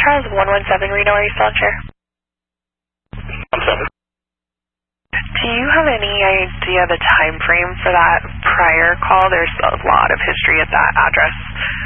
Charles, 117 Reno, are you still on chair? I'm sorry. Do you have any idea the time frame for that prior call? There's a lot of history at that address.